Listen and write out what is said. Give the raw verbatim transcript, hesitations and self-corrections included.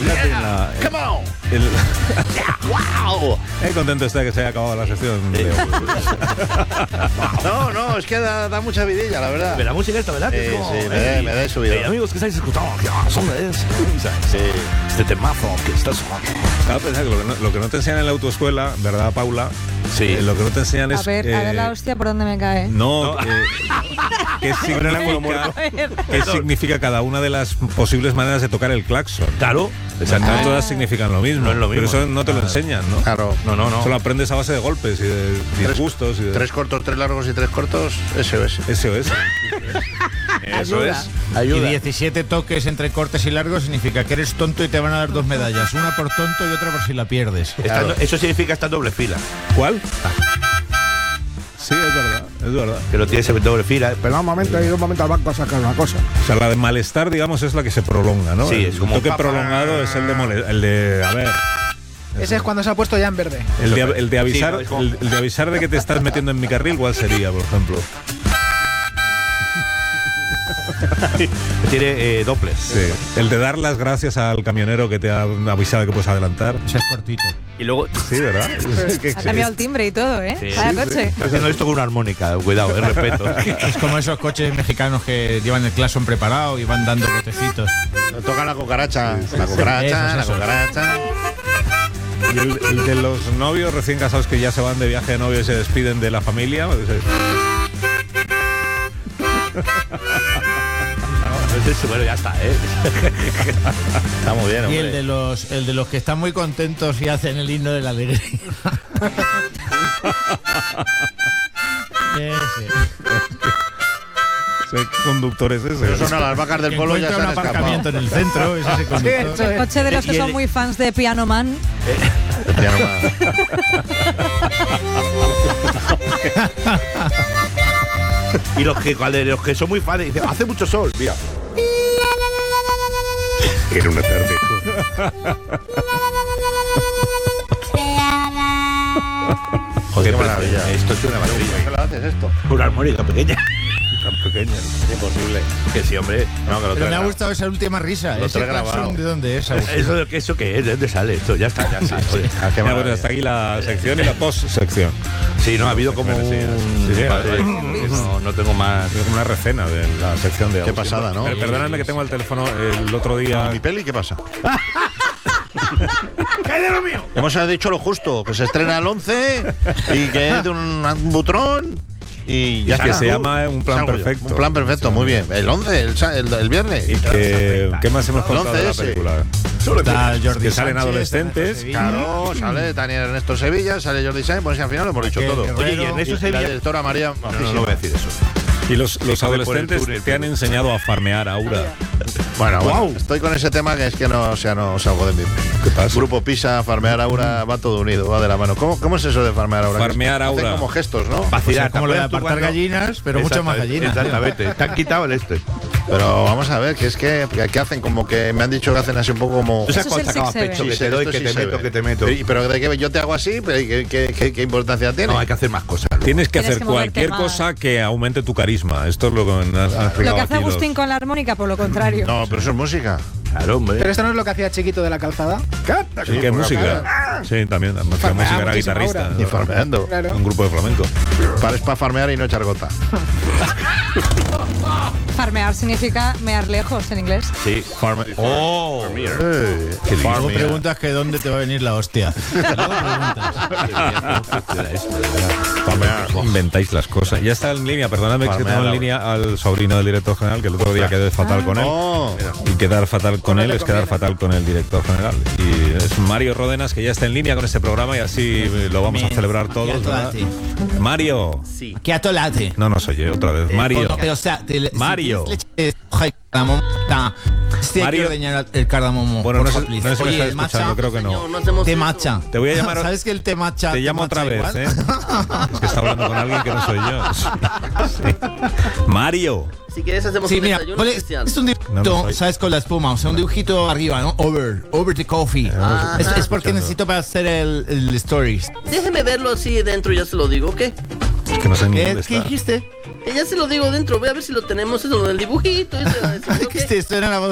Fíjate en la, en, Come on. el, Yeah, wow. eh, contento está que se haya acabado la sección de hoy. No, no, es que da, da mucha vidilla, la verdad. De la música esta, ¿verdad? Sí, Es como, sí, me da- me da subidón. eh, amigos que estáis escuchando, ya, son de Sí. este temazo que estás sonando. Estaba pensando que lo que, no, lo que no te enseñan en la autoescuela, ¿verdad, Paula? Sí. Eh, lo que no te enseñan A es... ver, eh, a ver la hostia por dónde me cae. No, eh, ¿qué, significa, qué significa cada una de las posibles maneras de tocar el claxon? Claro, No exactamente. todas significan lo mismo, No es lo mismo. pero eso no te lo enseñan, ¿no? Claro. No, no, no. Solo aprendes a base de golpes y de disgustos y de... Tres cortos, tres largos y tres cortos, S O S. S O S. Eso es. Ayuda. Y diecisiete toques entre cortes y largos significa que eres tonto y te van a dar dos medallas, una por tonto y otra por si la pierdes. Está- Eso significa estar doble fila. ¿Cuál? Sí, es verdad, es verdad. Que lo tienes en doble fila. Pero un momento, he ido un momento al banco a sacar una cosa. O sea, la de malestar, digamos, es la que se prolonga, ¿no? Sí, el es como toque pa, pa, prolongado es el de mole- el de, a ver, Ese es cuando se ha puesto ya en verde. el de, el de avisar, Sí, no, es como- el, el de avisar de que te estás metiendo en mi carril, ¿cuál sería, por ejemplo? Tiene eh, dobles. Sí. El de dar las gracias al camionero que te ha avisado que puedes adelantar. Ese es cortito. Y luego Sí, ¿verdad? Que- Ha cambiado el timbre y todo, ¿eh? Sí, Cada sí, coche. está haciendo esto con una armónica. Cuidado, eh, respeto. Es como esos coches mexicanos que llevan el claxon preparado y van dando botecitos. Toca la cucaracha, la cucaracha, Esos, la esos. cucaracha. Y el, el de los novios recién casados que ya se van de viaje de novio y se despiden de la familia. Pues, eh, Bueno, ya está, ¿eh? Está muy bien, Y hombre. el de los el de los que están muy contentos y hacen el himno de la alegría. Ese. ¿qué conductor es ese? Pero son a las vacas del Que polo ya se encuentra han un aparcamiento escapado. en el centro, es ese conductor. El coche de los que Y el- son muy fans de Piano Man. Ya no más. Y los que, cuando- los que son muy fans dicen, hace mucho sol. Mira. Era una tarde. Joder, qué maravilla. Esto es una ¿Por maravilla. qué lo haces esto? Una armónica pequeña. Tan pequeña. Es imposible. Que sí, hombre. No, que lo Pero me trae ha grabado. gustado esa última risa. Lo Ese trae claxon, grabado. ¿de dónde es? Agustín? ¿Eso, ¿Eso qué es? ¿De dónde sale esto? Ya está, ya está. Joder. Ah, qué Ya, bueno, maravilla. hasta aquí la sección y la post-sección. Sí, no, ha habido como un... Sí, sí, Vale, sí. no, no tengo más... Es como una recena de la sección de Qué Agustín. pasada, ¿no? Per- Perdóname que tengo el teléfono el otro día. ¿Mi peli qué pasa? ¿Qué hay de lo mío? Hemos dicho lo justo, que se estrena el once y que es de un, un butrón y ya que está. se llama Un Plan Salgo yo. Perfecto. Un plan perfecto, muy bien. El once, el, sa- el, el viernes. Y que, ¿qué más hemos contado de la once ese. película? Está Jordi Que salen Sánchez, adolescentes. Ernesto Sevilla. Claro, sale Daniel Ernesto Sevilla, sale Jordi Sáenz, pues al final lo hemos dicho Raquel todo. Guerrero. Oye, y Ernesto Y la Sevilla... directora María No, no, no voy a decir eso. Y los, los come por el adolescentes túnel, te han pero- enseñado a farmear, Aura. Bueno, bueno, Guau. estoy con ese tema que es que no, o sea, no salgo de mí. ¿Qué pasa? Grupo Pisa, farmear aura, va todo unido, va de la mano. ¿Cómo, cómo es eso de farmear aura? Farmear Hacen aura. como gestos, ¿no? O sea, Vacilar, como lo de ¿te acuerdas tú apartar cuando- gallinas, pero mucho más Exactamente, gallinas. Exactamente. Te han quitado el este. Pero vamos a ver, que es que, que, que hacen como que me han dicho que hacen así un poco como. ¿Tú sabes Eso es cuando el sacabas six pecho? seven. Que Sí, te doy, esto que sí te se meto, ve. que te meto. Sí, pero de que yo te hago así, pero ¿qué, qué, qué, qué importancia tiene? No, hay que hacer más cosas. Tienes que Tienes hacer que moverte cualquier más. cosa que aumente tu carisma. Esto es lo que me has, has explicado Lo que hace aquí los- Agustín con la armónica, por lo contrario. No, pero eso es música. Claro, hombre. Pero esto no es lo que hacía Chiquito de la Calzada. Sí, ¿qué música? Sí, también. La música, Farmeaba música era muchísimo guitarrista. ahora. Ni farmeando. Claro. Un grupo de flamenco. Para, es para farmear y no echar gota. Farmear significa mear lejos en inglés. Sí. Oh. Eh, Y luego farmear. preguntas que dónde te va a venir la hostia. Luego preguntas. Farmear. Inventáis las cosas. Ya está en línea, perdóname que Farmear tengo en ahora. línea al sobrino del director general, que el otro día quedé fatal con él. Oh, Y quedar fatal con él es quedar fatal con el director general. Y es Mario Ródenas, que ya está en línea con este programa y así lo vamos a celebrar todos, ¿verdad? Mario. ¿Qué atolate? No, no soy yo, otra vez. Mario. O sea, te- Mario. si tienes leche de soja y cardamomo, está. Sí, hay que Mario. ordeñar el cardamomo. Bueno, no por sé, favor, no sé si me Oye, está el matcha, escuchando, creo que no. No hacemos Té eso. matcha. Te voy a llamar. ¿Sabes que el té matcha Te llamo matcha otra vez, igual? ¿eh? Es que está hablando con alguien que no soy yo. Sí, sí. Mario. Si quieres hacemos Sí, un mira, desayuno, ponle- Cristian. es un dibujito, No, no soy. ¿sabes? Con la espuma, o sea, un dibujito arriba, ¿no? Over, over the coffee. Ah, es, es porque escuchando. necesito para hacer el, el stories. Déjeme verlo así dentro y ya se lo digo, ¿ok? Es que no sé ni ¿Qué, dónde ¿Qué está. dijiste? Eh, Ya se lo digo dentro, voy a ver si lo tenemos, eso, lo del dibujito. Ese, ese, ¿Qué ¿ok? dijiste? Esto era la voz